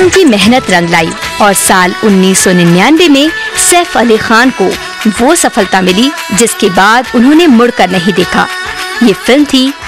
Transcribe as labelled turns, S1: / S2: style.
S1: उनकी मेहनत रंग लाई और साल 1999 में सैफ अली खान को वो सफलता मिली जिसके बाद उन्होंने मुड़कर नहीं देखा। ये फिल्म थी